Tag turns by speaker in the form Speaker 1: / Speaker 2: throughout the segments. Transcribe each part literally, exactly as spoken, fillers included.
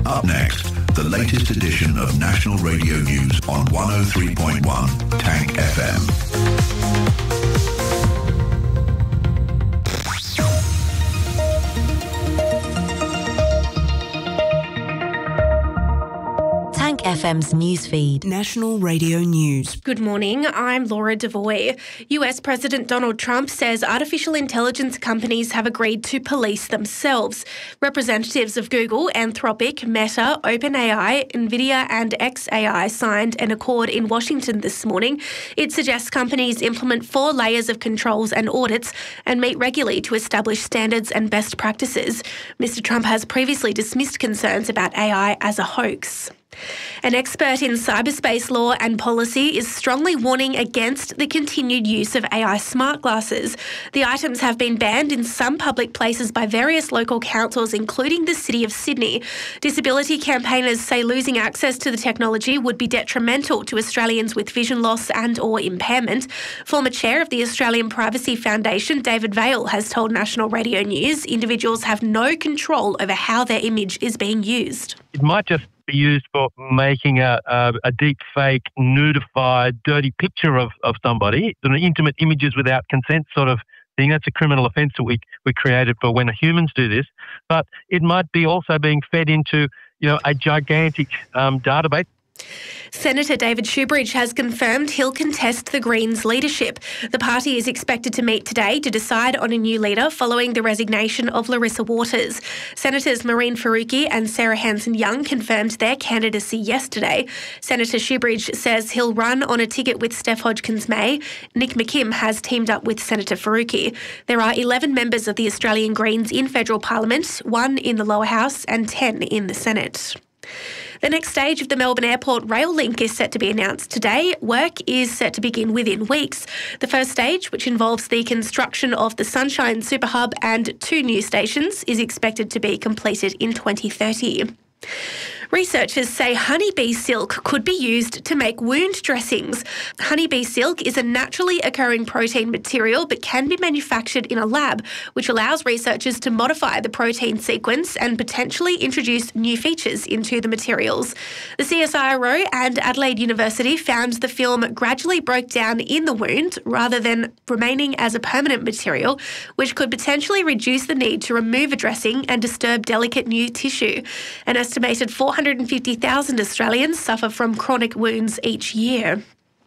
Speaker 1: Up next, the latest edition of National Radio News on one oh three point one Tank F M.
Speaker 2: F M's newsfeed.
Speaker 3: National Radio News.
Speaker 4: Good morning, I'm Laura Devoy. U S President Donald Trump says artificial intelligence companies have agreed to police themselves. Representatives of Google, Anthropic, Meta, OpenAI, NVIDIA and xAI signed an accord in Washington this morning. It suggests companies implement four layers of controls and audits and meet regularly to establish standards and best practices. Mister Trump has previously dismissed concerns about A I as a hoax. An expert in cyberspace law and policy is strongly warning against the continued use of A I smart glasses. The items have been banned in some public places by various local councils, including the City of Sydney. Disability campaigners say losing access to the technology would be detrimental to Australians with vision loss and or impairment. Former chair of the Australian Privacy Foundation, David Vaile, has told National Radio News individuals have no control over how their image is being used.
Speaker 5: It might just be used for making a, a, a deep fake, nudified, dirty picture of, of somebody, an intimate images without consent sort of thing. That's a criminal offence that we, we created for when humans do this. But it might be also being fed into, you know, a gigantic um, database.
Speaker 4: Senator David Shoebridge has confirmed he'll contest the Greens' leadership. The party is expected to meet today to decide on a new leader following the resignation of Larissa Waters. Senators Maureen Faruqi and Sarah Hanson-Young confirmed their candidacy yesterday. Senator Shoebridge says he'll run on a ticket with Steph Hodgkins-May. Nick McKim has teamed up with Senator Faruqi. There are eleven members of the Australian Greens in federal parliament, one in the lower house and ten in the Senate. The next stage of the Melbourne Airport rail link is set to be announced today. Work is set to begin within weeks. The first stage, which involves the construction of the Sunshine Super Hub and two new stations, is expected to be completed in twenty thirty. Researchers say honeybee silk could be used to make wound dressings. Honeybee silk is a naturally occurring protein material but can be manufactured in a lab, which allows researchers to modify the protein sequence and potentially introduce new features into the materials. The C S I R O and Adelaide University found the film gradually broke down in the wound rather than remaining as a permanent material, which could potentially reduce the need to remove a dressing and disturb delicate new tissue. An estimated four hundred fifty thousand Australians suffer from chronic wounds each year.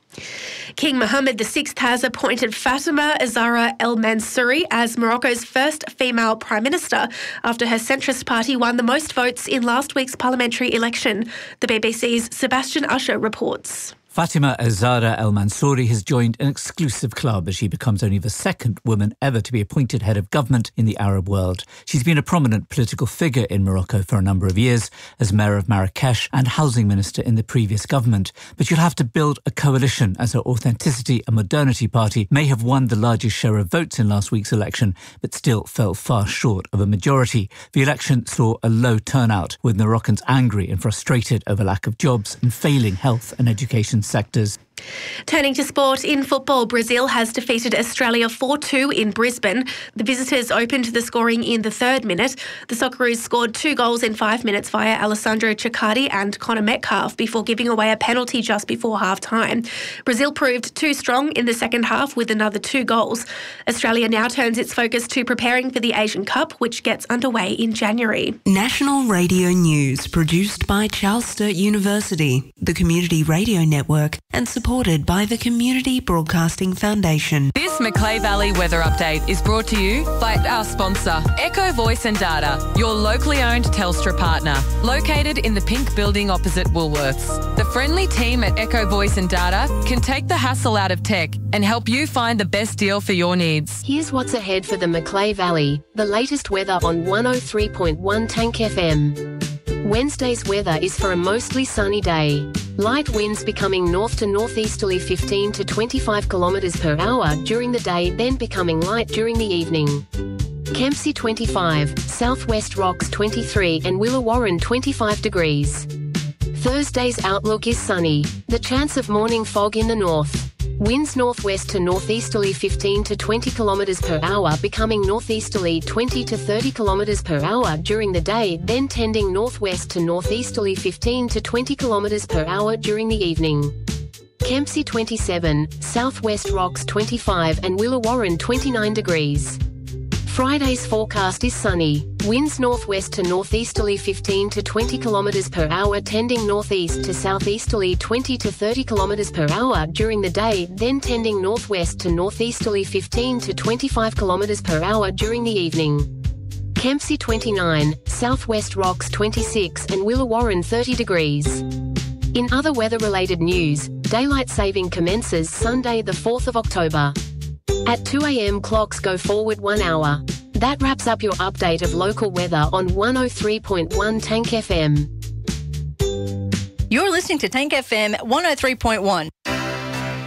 Speaker 4: King Mohammed the Sixth has appointed Fatima Zahra El Mansouri as Morocco's first female Prime Minister after her centrist party won the most votes in last week's parliamentary election. The B B C's Sebastian Usher reports.
Speaker 6: Fatima Zahra El Mansouri has joined an exclusive club as she becomes only the second woman ever to be appointed head of government in the Arab world. She's been a prominent political figure in Morocco for a number of years as mayor of Marrakesh and housing minister in the previous government. But you'll have to build a coalition as her Authenticity and Modernity party may have won the largest share of votes in last week's election, but still fell far short of a majority. The election saw a low turnout, with Moroccans angry and frustrated over lack of jobs and failing health and education sectors.
Speaker 4: Turning to sport, in football, Brazil has defeated Australia four two in Brisbane. The visitors opened the scoring in the third minute. The Socceroos scored two goals in five minutes via Alessandro Ciccardi and Connor Metcalfe before giving away a penalty just before half-time. Brazil proved too strong in the second half with another two goals. Australia now turns its focus to preparing for the Asian Cup, which gets underway in January.
Speaker 3: National Radio News, produced by Charles Sturt University, the Community Radio Network, and supported by the Community Broadcasting Foundation.
Speaker 7: This Macleay Valley weather update is brought to you by our sponsor, Echo Voice and Data, your locally owned Telstra partner, located in the pink building opposite Woolworths. The friendly team at Echo Voice and Data can take the hassle out of tech and help you find the best deal for your needs.
Speaker 8: Here's what's ahead for the Macleay Valley. The latest weather on one oh three point one Tank F M. Wednesday's weather is for a mostly sunny day. Light winds becoming north to northeasterly fifteen to twenty-five kilometres per hour during the day, then becoming light during the evening. Kempsey twenty-five, Southwest Rocks twenty-three and Willawarren twenty-five degrees. Thursday's outlook is sunny. The chance of morning fog in the north. Winds northwest to northeasterly fifteen to twenty kilometres per hour, becoming northeasterly twenty to thirty kilometres per hour during the day, then tending northwest to northeasterly fifteen to twenty kilometres per hour during the evening. Kempsey twenty-seven, Southwest Rocks twenty-five and Willawarren twenty-nine degrees. Friday's forecast is sunny. Winds northwest to northeasterly fifteen to twenty kilometres per hour, tending northeast to southeasterly twenty to thirty kilometres per hour during the day, then tending northwest to northeasterly fifteen to twenty-five kilometres per hour during the evening. Kempsey twenty-nine, Southwest Rocks twenty-six and Willawarren thirty degrees. In other weather-related news, daylight saving commences Sunday the fourth of October. At two a m clocks go forward one hour. That wraps up your update of local weather on one oh three point one Tank F M.
Speaker 9: You're listening to Tank F M one oh three point one.